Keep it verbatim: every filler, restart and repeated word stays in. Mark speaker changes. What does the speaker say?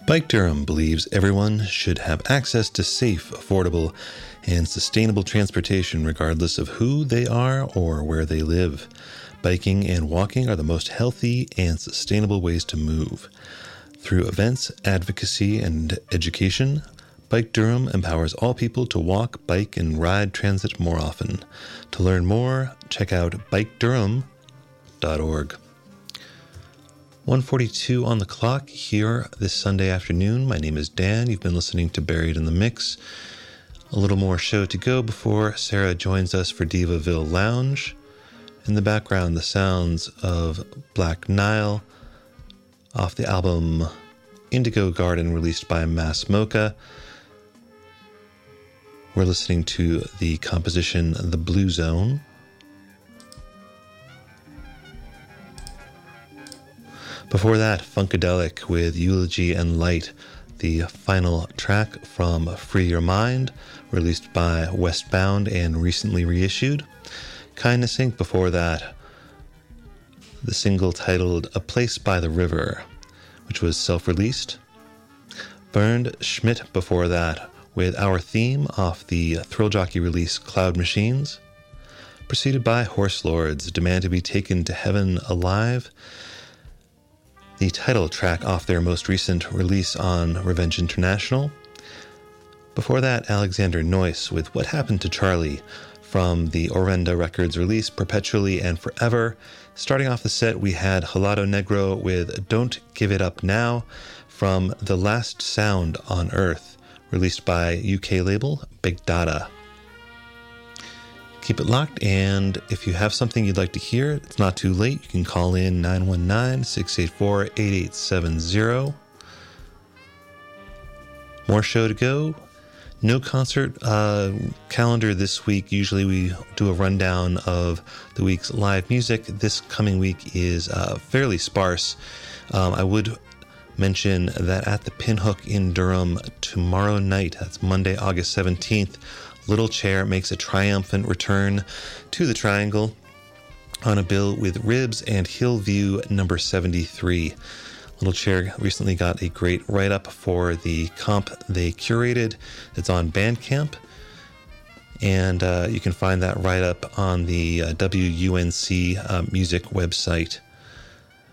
Speaker 1: Bike Durham believes everyone should have access to safe, affordable, and sustainable transportation regardless of who they are or where they live. Biking and walking are the most healthy and sustainable ways to move. Through events, advocacy, and education, Bike Durham empowers all people to walk, bike, and ride transit more often. To learn more, check out bike durham dot org. one forty-two on the clock here this Sunday afternoon. My name is Dan. You've been listening to Buried in the Mix. A little more show to go before Sarah joins us for Divaville Lounge. In the background, the sounds of Black Nile off the album Indigo Garden, released by Mass Mocha. We're listening to the composition The Blue Zone. Before that, Funkadelic with Eulogy and Light, the final track from Free Your Mind, released by Westbound and recently reissued. Kindness Incorporated before that, the single titled A Place by the River, which was self-released. Bernd Schmidt before that, with Our Theme off the Thrill Jockey release Cloud Machines. Preceded by Horse Lords, Demand to be Taken to Heaven Alive, the title track off their most recent release on Revenge International. Before that, Alexander Noyce with What Happened to Charlie from the Orenda Records release Perpetually and Forever. Starting off the set, we had Helado Negro with Don't Give It Up Now from The Last Sound on Earth, released by U K label Big Data. Keep it locked, and if you have something you'd like to hear, it's not too late. You can call in nine one nine, six eight four, eight eight seven zero. More show to go. No concert uh, calendar this week. Usually we do a rundown of the week's live music. This coming week is uh, fairly sparse. Um, I would mention that at the Pinhook in Durham tomorrow night, that's Monday, August seventeenth, Little Chair makes a triumphant return to the Triangle on a bill with Ribs and Hillview number seventy-three. Little Chair recently got a great write-up for the comp they curated. It's on Bandcamp, and uh, you can find that write-up on the uh, W U N C uh, music website.